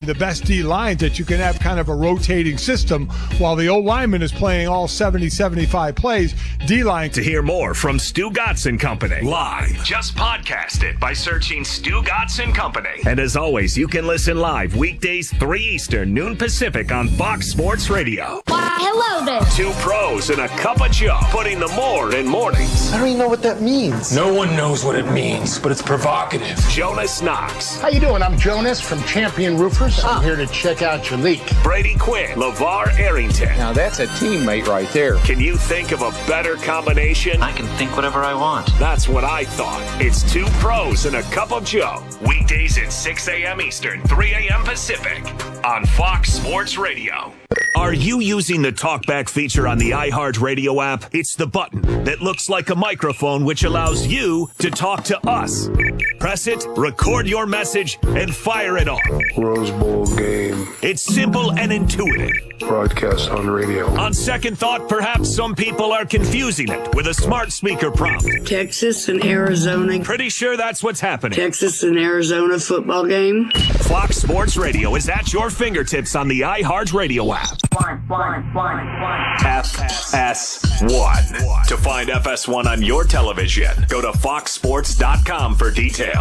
the best D lines that you can have kind of a rotating system while the O-lineman is playing all 70, 75 plays. D-line. To hear more from Stu Gatz and Company live, just podcast it by searching Stu Gatz and Company. And as always, you can listen live weekdays 3 Eastern, noon Pacific on Fox Sports Radio. Why, hello there. Two pros and a cup of Joe, putting the more in mornings. I don't even know what that means. No one knows what it means, but it's provocative. Jonas Knox. How you doing? I'm Jonas from Champion Roofers. I'm here to check out your leak. Brady Quinn. LeVar Arrington. Now that's a teammate right there. Can you think of a better combination? I can think whatever I want. That's what I thought. It's two pros and a cup of Joe. Weekdays at 6 a.m. Eastern, 3 a.m. Pacific on Fox Sports Radio. Are you using the TalkBack feature on the iHeartRadio app? It's the button that looks like a microphone which allows you to talk to us. Press it, record your message, and fire it off. Rose Bowl game. It's simple and intuitive. Broadcast on radio. On second thought, perhaps some people are confusing it with a smart speaker prompt. Texas and Arizona. Pretty sure that's what's happening. Texas and Arizona football game. Fox Sports Radio is at your fingertips on the iHeartRadio app. FS1. To find FS1 on your television, go to foxsports.com for details.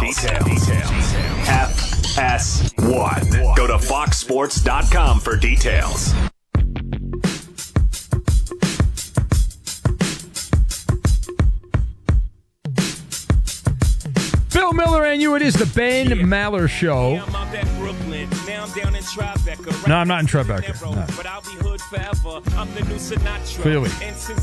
FS1. Go to foxsports.com for details. Bill Miller and you, it is the Ben Maller Show. No, I'm not in Tribeca. No. Clearly.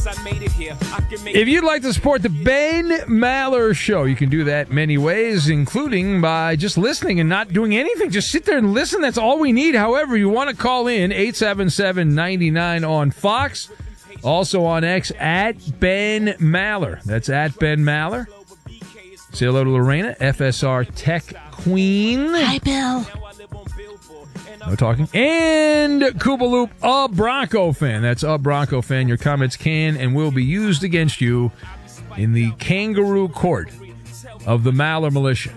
If you'd like to support the Ben Maller Show, you can do that many ways, including by just listening and not doing anything. Just sit there and listen. That's all we need. However, you want to call in, 877-99 on Fox. Also on X, at Ben Maller. That's at Ben Maller. Say hello to Lorena, FSR Tech Queen. Hi, Bill. No talking. And Koopaloop, a Bronco fan. That's a Bronco fan. Your comments can and will be used against you in the kangaroo court of the Maller Militia.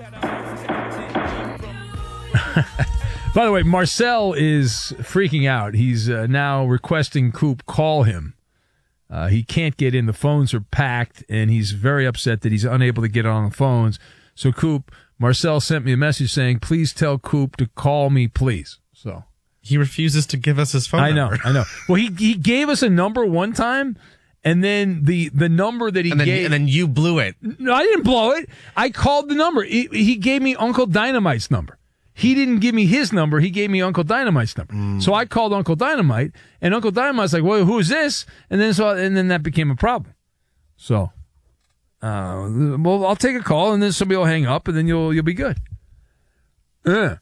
By the way, Marcel is freaking out. He's now requesting Coop call him. He can't get in. The phones are packed, and he's very upset that he's unable to get on the phones. So, Coop, Marcel sent me a message saying, please tell Coop to call me, please. So he refuses to give us his phone number. I know. Well, he gave us a number one time, and then the number that he gave... And then you blew it. No, I didn't blow it. I called the number. He gave me Uncle Dynamite's number. He didn't give me his number. He gave me Uncle Dynamite's number. So I called Uncle Dynamite, and Uncle Dynamite's like, well, who's this? And then that became a problem. So, well, I'll take a call, and then somebody will hang up, and then you'll be good. All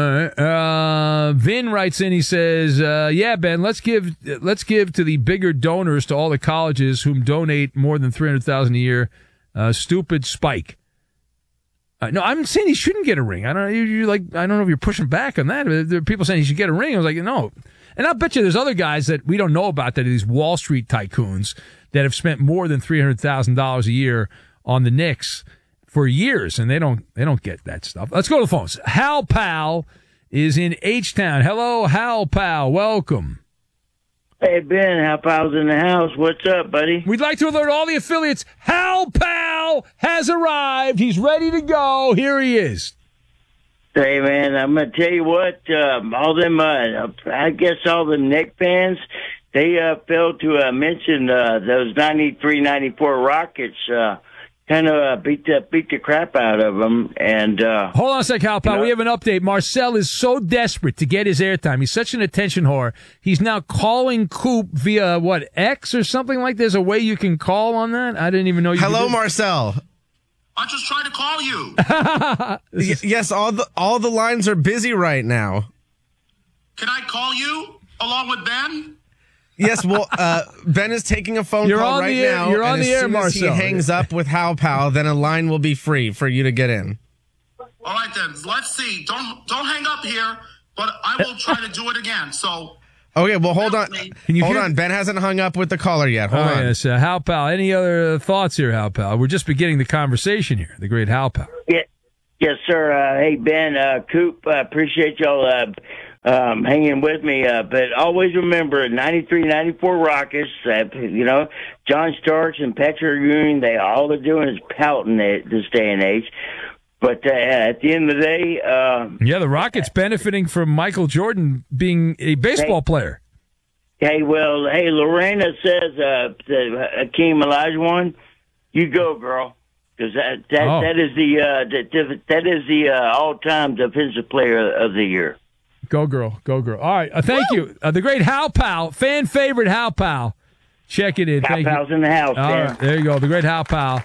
right. Vin writes in. He says, "Yeah, Ben, let's give to the bigger donors to all the colleges whom donate more than $300,000 a year. Stupid Spike." No, I'm saying he shouldn't get a ring. I don't know if you're pushing back on that. There are people saying he should get a ring. I was like, no. And I'll bet you there's other guys that we don't know about that are these Wall Street tycoons that have spent more than $300,000 a year on the Knicks for years, and they don't get that stuff. Let's go to the phones. Hal Pal is in H-Town. Hello, Hal Pal. Welcome. Hey, Ben, Hal Pal's in the house. What's up, buddy? We'd like to alert all the affiliates. Hal Pal has arrived. He's ready to go. Here he is. Hey, man, I'm going to tell you what, all them, I guess all the Knicks fans, they failed to mention those 93, 94 Rockets, kind of beat the crap out of them. And hold on a sec, Hal Pal. We have an update. Marcel is so desperate to get his airtime. He's such an attention whore. He's now calling Coop via, X or something like that? There's a way you can call on that? I didn't even know you Hello, could do Marcel. I just tried to call you. Yes, all the lines are busy right now. Can I call you along with Ben? Yes, well, Ben is taking a phone call right now. You're on the air, Marcel. As soon as he hangs up with Hal Pal, then a line will be free for you to get in. All right, then. Let's see. Don't hang up here, but I will try to do it again. So. Okay, well, hold on. Hold on. Ben hasn't hung up with the caller yet. Hold on. Yes, Hal Pal. Any other thoughts here, Hal Pal? We're just beginning the conversation here. The great Hal Pal. Yeah. Yes, sir. Hey, Ben, Coop, appreciate y'all hanging with me. But always remember, 93-94 Rockets, John Starks and Patrick Ewing, all they're doing is pouting at this day and age. But at the end of the day... the Rockets benefiting from Michael Jordan being a baseball player. Lorena says Hakeem Olajuwon, you go, girl. Because that is the all-time defensive player of the year. Go, girl. Go, girl. All right. Thank you. The great Hal Powell, fan favorite Hal Powell. Check it in. Hal Powell's in the house. All right. There you go. The great Hal Powell.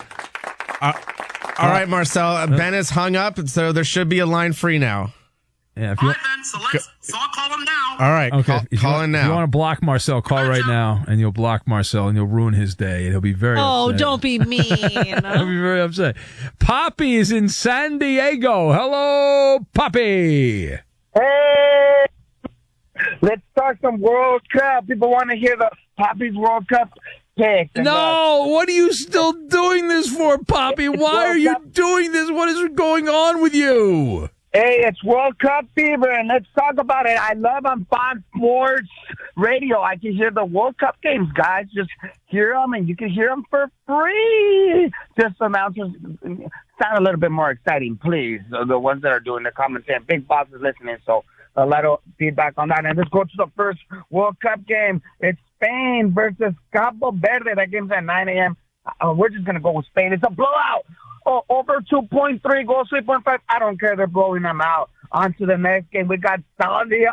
All right, Marcel. Ben is hung up, so there should be a line free now. Yeah. All right, Ben. So I'll call him now. All right. Okay. Call in now. If you want to block Marcel, call right now, and you'll block Marcel, and you'll ruin his day, and he'll be very upset. Don't be mean. He'll be very upset. Poppy is in San Diego. Hello, Poppy. Hey, let's talk some World Cup. People want to hear the Poppy's World Cup pick. No, what are you still doing this for, Poppy? Why are you doing this? What is going on with you? Hey, it's World Cup fever, and let's talk about it. I love on Fox Sports Radio. I can hear the World Cup games, guys. Just hear them, and you can hear them for free. Just announcers sound a little bit more exciting, please. The ones that are doing the commentary. Big Boss is listening, so a lot of feedback on that. And let's go to the first World Cup game. It's Spain versus Cabo Verde. That game's at 9 a.m. We're just going to go with Spain. It's a blowout. Over 2.3 goals, 3.5. I don't care. They're blowing them out. On to the next game. We got Saudi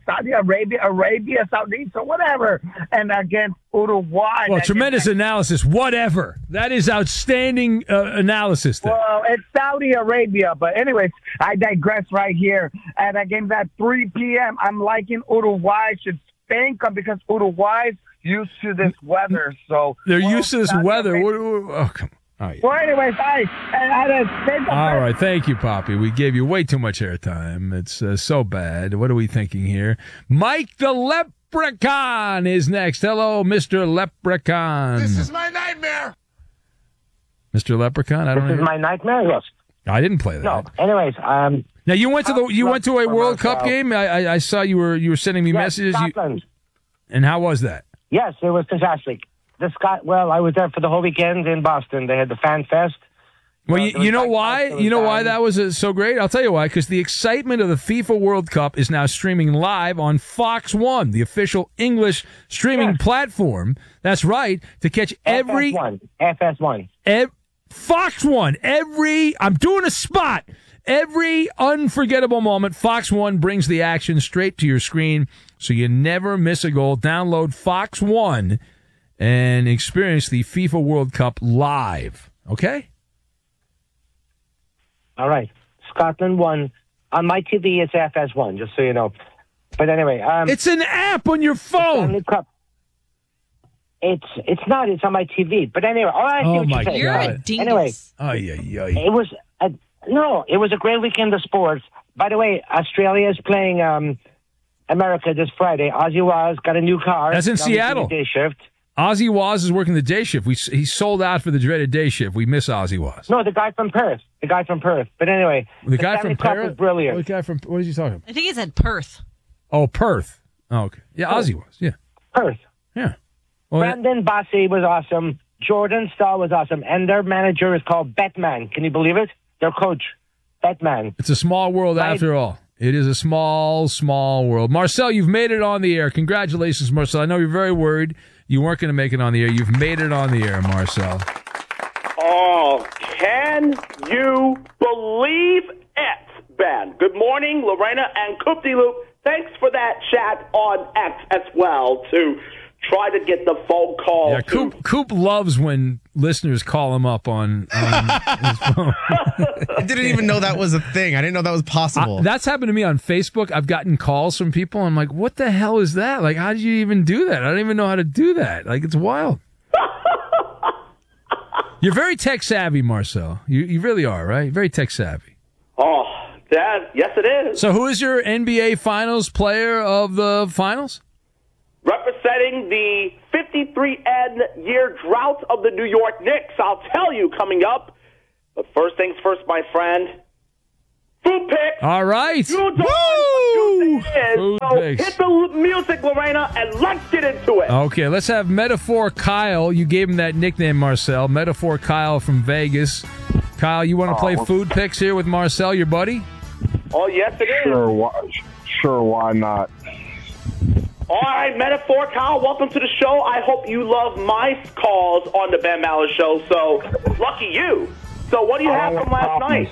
Arabia, Saudi, so whatever. And against Uruguay. Well, tremendous analysis. Whatever. That is outstanding analysis there. Well, it's Saudi Arabia. But anyways, I digress right here. And that game's at 3 p.m. I'm liking Uruguay. Should Spain come because Uruguay's used to this weather. So they're used to this weather. Oh, come on. Oh, yeah. Well, anyways, all right, thank you, Poppy. We gave you way too much airtime. It's so bad. What are we thinking here? Mike the Leprechaun is next. Hello, Mr. Leprechaun. This is my nightmare. Mr. Leprechaun, This is my nightmare. Yes. I didn't play that. No. Anyways, now you went to a World Cup game. I saw you were sending me messages. Scotland. And how was that? Yes, it was fantastic. I was there for the whole weekend in Boston. They had the Fan Fest. Well, you know why? You know why that was so great? I'll tell you why. Because the excitement of the FIFA World Cup is now streaming live on Fox One, the official English streaming platform. That's right. To catch every FS1. Fox One. I'm doing a spot. Every unforgettable moment, Fox One brings the action straight to your screen, so you never miss a goal. Download Fox One and experience the FIFA World Cup live. Okay? All right. Scotland won. On my TV, it's FS1, just so you know. But anyway. It's an app on your phone. Cup. It's not. It's on my TV. But anyway. Oh, my God. You're a dingus. Anyway. It was a great weekend of sports. By the way, Australia is playing America this Friday. Ozzy Waz got a new car. That's in Seattle. Day shift. Ozzy Waz is working the day shift. He sold out for the dreaded day shift. We miss Ozzy Waz. No, the guy from Perth. But anyway, the guy from Cup Perth was brilliant. What is he talking about? I think he said Perth. Oh, Perth. Oh, okay. Yeah, Ozzy Waz. Yeah. Perth. Yeah. Well, Brandon Bossy was awesome. Jordan Stahl was awesome. And their manager is called Batman. Can you believe it? Their coach, Batman. It's a small world after all. It is a small, small world. Marcel, you've made it on the air. Congratulations, Marcel. I know you're very worried you weren't going to make it on the air. You've made it on the air, Marcel. Oh, can you believe it, Ben? Good morning, Lorena and Coop-de-Loop. Thanks for that chat on X as well to try to get the phone call. Yeah, Coop loves when listeners call him up on his phone. I didn't even know that was a thing. I didn't know that was possible. That's happened to me on Facebook. I've gotten calls from people. I'm like, what the hell is that? Like, how did you even do that? I don't even know how to do that. Like, it's wild. You're very tech savvy, Marcel. You really are, right? Very tech savvy. Oh, yes, it is. So who is your NBA Finals player of the finals? Representing the 53-year drought of the New York Knicks, I'll tell you coming up. But first things first, my friend, Food pick. All right. You don't know what Tuesday is. Food So picks. hit the music, Lorena, and let's get into it. Okay, let's have Metaphor Kyle. You gave him that nickname, Marcel. Metaphor Kyle from Vegas. Kyle, you want to play food picks here with Marcel, your buddy? Oh, yes, it is. Sure, why not? All right, Metaphor Kyle, welcome to the show. I hope you love my calls on the Ben Maller Show, so lucky you. So what do you have from last night?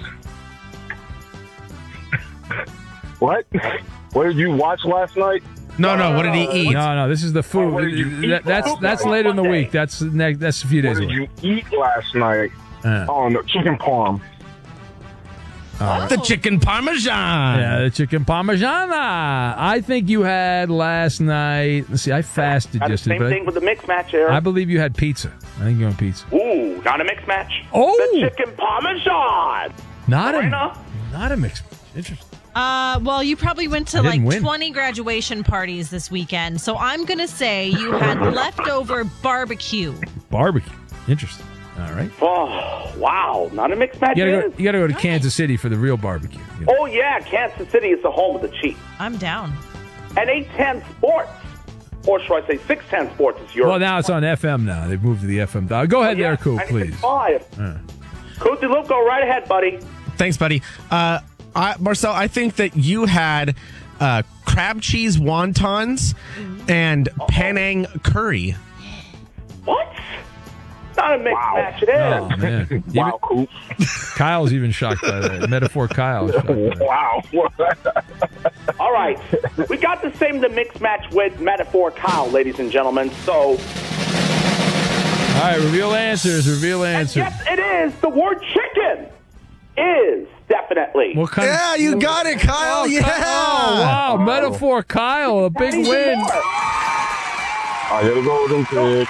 What? What did you watch last night? No, what did he eat? No, this is the food. What did you eat? That's later in the week. That's a few days What did away. you eat last night? Oh, no, chicken parm. The chicken parmesan. Yeah, the chicken parmigiana. I think you had last night. Let's see, I fasted Got the yesterday. same thing with the mixed match here. I believe you had pizza. I think you had pizza. Ooh, not a mixed match. Oh! The chicken parmesan. Not Lorena? a mixed match. Interesting. Well, you probably went to I like didn't win. 20 graduation parties this weekend. So I'm going to say you had leftover barbecue. Barbecue. Interesting. All right. Oh, wow. Not a mixed match. You gotta go to Kansas City for the real barbecue. You know? Oh, yeah. Kansas City is the home of the Chiefs. I'm down. And 810 Sports, or should I say 610 Sports is your. Well, now it's on FM now. They've moved to the FM dial. Go ahead there, Coop, please. 96.5. Coop, Luke, go right ahead, buddy. Thanks, buddy. Marcel, I think that you had crab cheese wontons and Penang curry. What? Not a mixed match, it is. Oh, man. Wow, Coop. Kyle's even shocked by that. Metaphor Kyle. Wow. All right. We got to same the mixed match with Metaphor Kyle, ladies and gentlemen. So, All right, reveal answers. yes, it is. The word chicken is definitely. What kind Yeah, you got it, Kyle. Oh, Yeah. Oh, wow. Metaphor Kyle, a big win. I gotta go with them kids.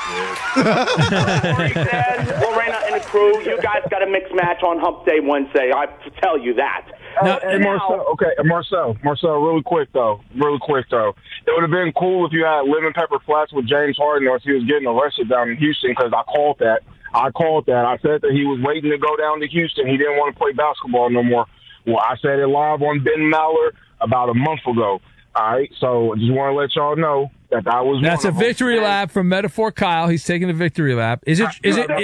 Lorena and the crew, you guys got a mixed match on Hump Day Wednesday. I tell you that. And Marcel, really quick though. It would have been cool if you had lemon pepper flats with James Harden, or if he was getting arrested down in Houston, because I called that. I said that he was waiting to go down to Houston. He didn't want to play basketball no more. Well, I said it live on Ben Maller about a month ago. All right, so I just want to let y'all know that was. That's a victory lap from Metaphor Kyle. He's taking the victory lap. Is it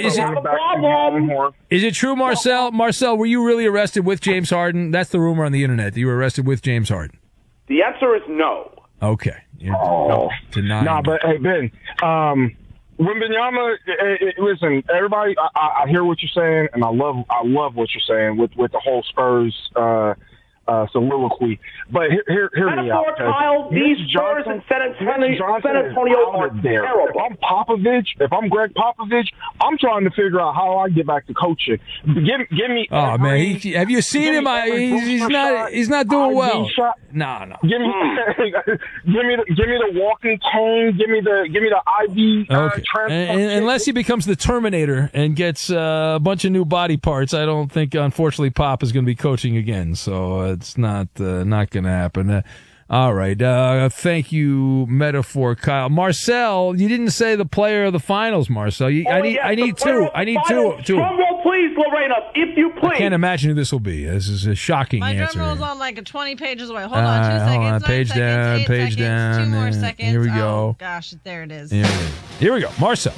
true, Marcel? Marcel, were you really arrested with James Harden? That's the rumor on the internet that you were arrested with James Harden. The answer is no. Okay. Denying. Nah, but hey, Ben, Wembanyama, listen, everybody, I hear what you're saying, and I love what you're saying with the whole Spurs soliloquy. But hear me out. Kyle, these Spurs in San Antonio are terrible. If I'm Popovich, if I'm Greg Popovich, I'm trying to figure out how I get back to coaching. Give me. Oh man, have you seen him? He's not doing well. No. Give me the walking cane. Give me the IV transplant. Unless he becomes the Terminator and gets a bunch of new body parts, I don't think, unfortunately, Pop is going to be coaching again. So it's not going to happen. All right. Thank you, Metaphor Kyle. Marcel, you didn't say the player of the finals, Marcel. I need two. Drum roll, please, Lorena, if you please. I can't imagine who this will be. This is a shocking My answer. drum roll's on like 20 pages away. Hold on, 2 seconds. Hold on. 9 Page seconds, down, 8 page seconds, down. 2 more seconds. Here we go. Oh, gosh, there it is. Here we go. Marcel.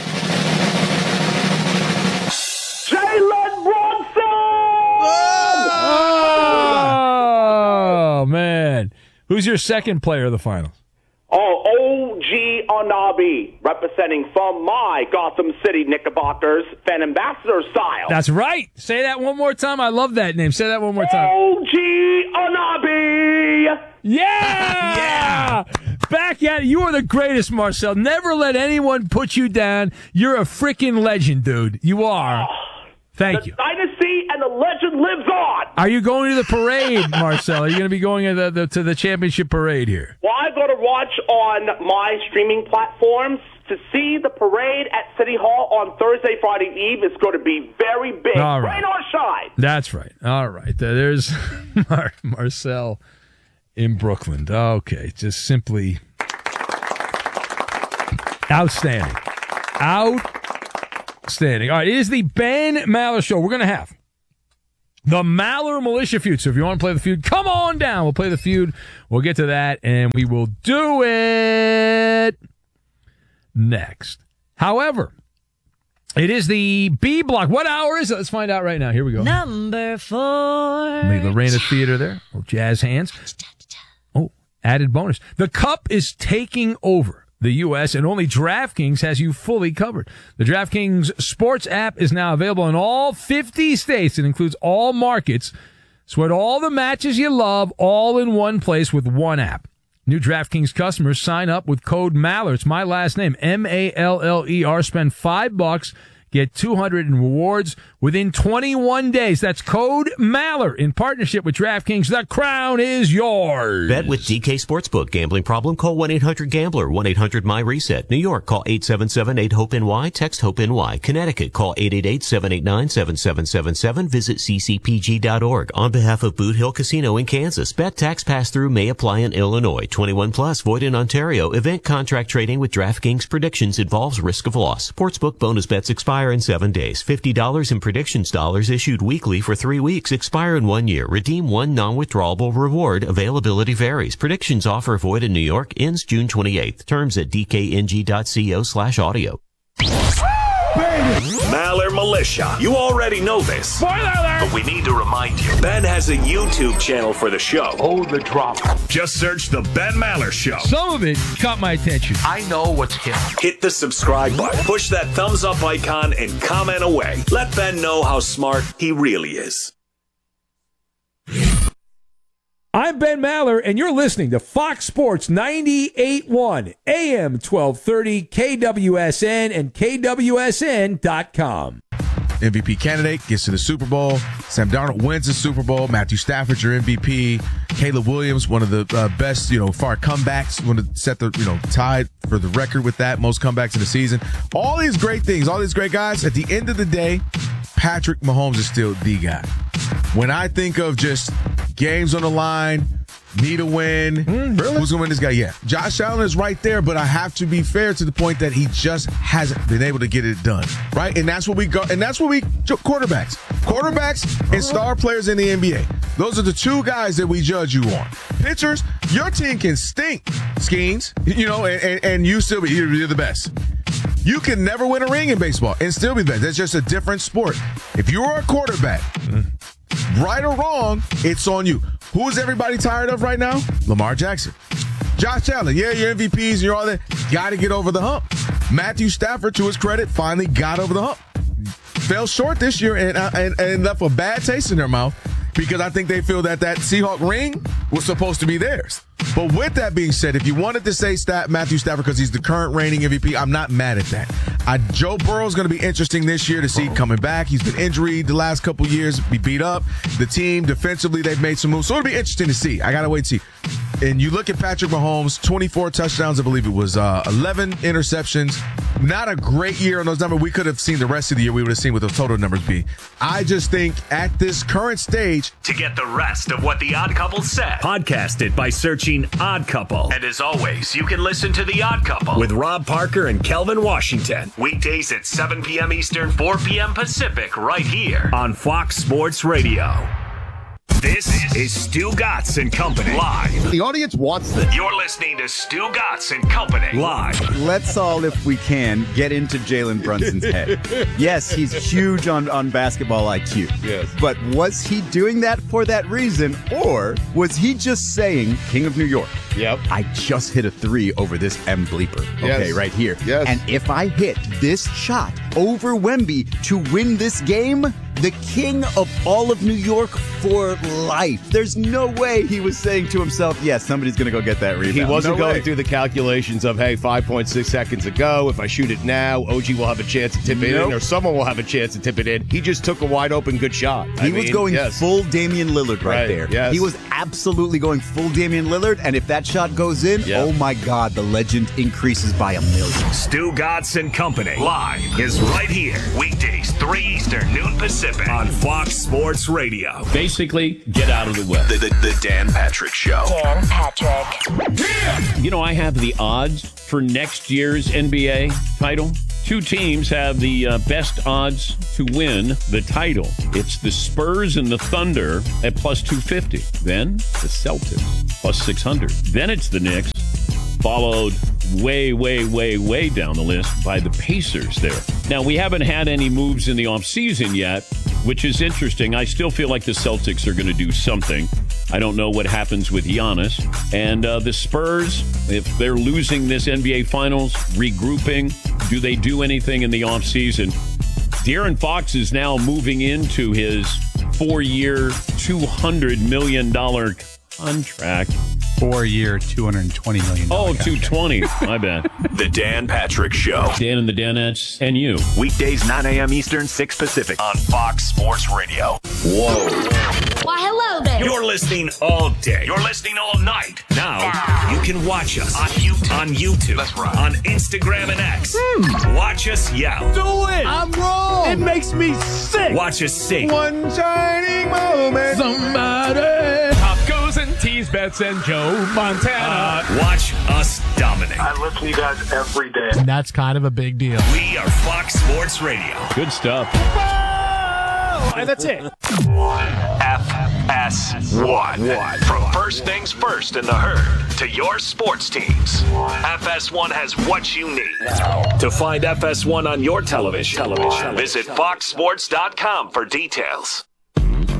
Jalen Brunson! Oh, man. Who's your second player of the finals? Oh, OG Anabi, representing from my Gotham City Knickerbockers, fan ambassador style. That's right. Say that one more time. I love that name. Say that one more time. OG Anabi! Yeah! Back at it. You are the greatest, Marcel. Never let anyone put you down. You're a freaking legend, dude. You are. Thank you. The dynasty and the legend lives on. Are you going to the parade, Marcel? Are you going to be going to the championship parade here? Well, I go to watch on my streaming platforms to see the parade at City Hall on Thursday, Friday Eve. It's going to be very big. All right. Rain or shine. That's right. All right. There's Marcel in Brooklyn. Okay. Just simply outstanding. Outstanding. All right. It is the Ben Maller Show. We're going to have The Maller Militia feud. So if you want to play the feud, come on down. We'll play the feud. We'll get to that, and we will do it next. However, it is the B block. What hour is it? Let's find out right now. Here we go. Number 4. The Lorena Theater there. Little jazz hands. Oh, added bonus. The Cup is taking over the U.S., and only DraftKings has you fully covered. The DraftKings Sports app is now available in all 50 states. It includes all markets. Sweat all the matches you love all in one place with one app. New DraftKings customers sign up with code Maller. It's my last name, M-A-L-L-E-R. Spend $5. Get 200 in rewards within 21 days. That's code Maller in partnership with DraftKings. The crown is yours. Bet with DK Sportsbook. Gambling problem? Call 1-800-GAMBLER. 1-800-MY-RESET. New York, call 877-8-HOPE-NY. Text HOPE-NY. Connecticut, call 888-789-7777. Visit ccpg.org. On behalf of Boot Hill Casino in Kansas, bet tax pass-through may apply in Illinois. 21 plus, void in Ontario. Event contract trading with DraftKings predictions involves risk of loss. Sportsbook bonus bets expire in 7 days. $50 in predictions dollars issued weekly for 3 weeks. Expire in 1 year. Redeem one non-withdrawable reward. Availability varies. Predictions offer void in New York. Ends June 28th. Terms at dkng.co/audio. Maller Militia. You already know this. Spoiler alert! But we need to remind you. Ben has a YouTube channel for the show. Oh, the drop. Just search The Ben Maller Show. Some of it caught my attention. I know what's hip. Hit the subscribe button. Push that thumbs up icon and comment away. Let Ben know how smart he really is. I'm Ben Maller, and you're listening to Fox Sports 98.1 AM 1230 KWSN and KWSN.com. MVP candidate gets to the Super Bowl. Sam Darnold wins the Super Bowl. Matthew Stafford, your MVP. Caleb Williams, one of the best, far comebacks. Want to set the, tied for the record with that, most comebacks in the season. All these great things, all these great guys. At the end of the day, Patrick Mahomes is still the guy. When I think of just games on the line, need a win, really? Who's going to win this guy? Yeah. Josh Allen is right there, but I have to be fair to the point that he just hasn't been able to get it done, right? And that's what we go, and that's what we quarterbacks and star players in the NBA. Those are the two guys that we judge you on. Pitchers, your team can stink, Skeens, and you still you're the best. You can never win a ring in baseball and still be the best. That's just a different sport. If you're a quarterback, right or wrong, it's on you. Who is everybody tired of right now? Lamar Jackson. Josh Allen, yeah, your MVPs and you're all that. Got to get over the hump. Matthew Stafford, to his credit, finally got over the hump. Fell short this year and left a bad taste in their mouth because I think they feel that Seahawk ring was supposed to be theirs. But with that being said, if you wanted to say Matthew Stafford because he's the current reigning MVP, I'm not mad at that. Joe Burrow's going to be interesting this year to see coming back. He's been injured the last couple years, be beat up. The team, defensively, they've made some moves. So it'll be interesting to see. I got to wait and see. And you look at Patrick Mahomes, 24 touchdowns, I believe it was 11 interceptions. Not a great year on those numbers. We could have seen the rest of the year. We would have seen what those total numbers be. I just think at this current stage. To get the rest of what The Odd Couple said, podcast it by searching Odd Couple. And as always, you can listen to The Odd Couple with Rob Parker and Kelvin Washington. Weekdays at 7 p.m. Eastern, 4 p.m. Pacific, right here on Fox Sports Radio. This is Stu Gatz and Company live. The audience wants this. You're listening to Stu Gatz and Company live. Let's all, if we can, get into Jalen Brunson's head. Yes, he's huge on basketball IQ. Yes. But was he doing that for that reason, or was he just saying, King of New York, yep, I just hit a 3 over this M bleeper. Okay, yes, right here. Yes. And if I hit this shot over Wemby to win this game, the king of all of New York for life. There's no way he was saying to himself, yes, somebody's going to go get that rebound. He wasn't going through the calculations of, hey, 5.6 seconds ago, if I shoot it now, OG will have a chance to tip it in, or someone will have a chance to tip it in. He just took a wide open good shot. He was going full Damian Lillard right there. Yes. He was absolutely going full Damian Lillard, and if that shot goes in, oh my God, the legend increases by 1,000,000. Stu Gatz and Company live is right here. Weekdays, 3 Eastern, noon Pacific on Fox Sports Radio. Basically, get out of the way. The Dan Patrick Show. Dan Patrick. I have the odds for next year's NBA title. Two teams have the best odds to win the title. It's the Spurs and the Thunder at plus 250. Then the Celtics, plus 600. Then it's the Knicks, followed way, way, way, way down the list by the Pacers there. Now, we haven't had any moves in the offseason yet, which is interesting. I still feel like the Celtics are going to do something. I don't know what happens with Giannis. And the Spurs, if they're losing this NBA Finals, regrouping, do they do anything in the offseason? De'Aaron Fox is now moving into his 4-year, $200 million contract. 4-year, $220 million. Oh, 220. My bad. The Dan Patrick Show. Dan and the Danettes and you. Weekdays 9 a.m. Eastern, 6 Pacific on Fox Sports Radio. Whoa. Why, hello there. You're listening all day. You're listening all night. Now you can watch us on YouTube. That's right. On Instagram and X. Watch us yell. Do it. I'm wrong. It makes me sick. Watch us sing. One shining moment. Somebody. Tacos and teas, bets and Joe Montana. Watch us dominate. I listen to you guys every day. And that's kind of a big deal. We are Fox Sports Radio. Good stuff. And that's it. FS1. From first things first in the herd to your sports teams, FS1 has what you need. To find FS1 on your television, visit foxsports.com for details.